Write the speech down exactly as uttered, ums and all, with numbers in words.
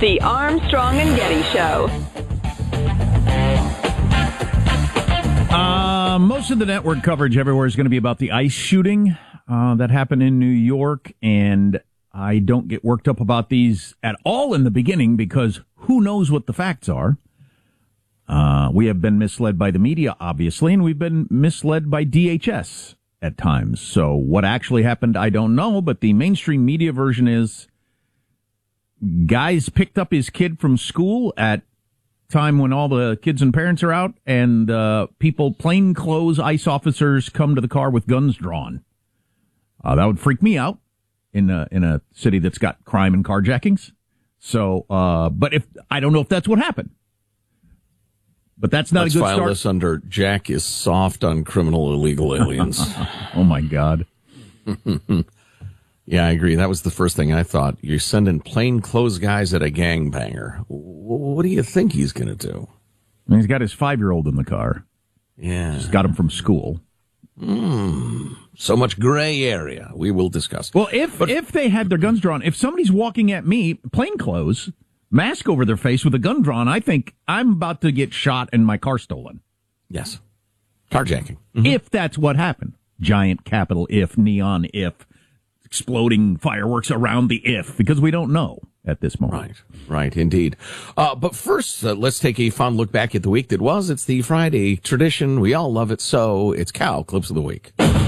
The Armstrong and Getty Show. Uh, most of the network coverage everywhere is going to be about the ICE shooting uh, that happened in New York, and I don't get worked up about these at all in the beginning because who knows what the facts are. Uh, we have been misled by the media, obviously, and we've been misled by D H S at times. So what actually happened, I don't know, but the mainstream media version is guys picked up his kid from school at time when all the kids and parents are out, and uh, people, plainclothes ICE officers, come to the car with guns drawn. Uh, that would freak me out in a, in a city that's got crime and carjackings. So, uh, but if I don't know if that's what happened, but that's not Let's a good file start. This under Jack is soft on criminal illegal aliens. Oh my God. Yeah, I agree. That was the first thing I thought. You're sending plainclothes guys at a gangbanger. What do you think he's going to do? And he's got his five-year-old in the car. Yeah. He's got him from school. Mm, so much gray area. We will discuss. Well, if but, if they had their guns drawn, if somebody's walking at me, plainclothes, mask over their face with a gun drawn, I think I'm about to get shot and my car stolen. Yes. Carjacking. Mm-hmm. If that's what happened. Giant capital if, neon if. Exploding fireworks around the if, because we don't know at this moment. Right, right, indeed. Uh, but first, uh, let's take a fond look back at the week that was. It's the Friday tradition. We all love it, so it's Cow Clips of the Week.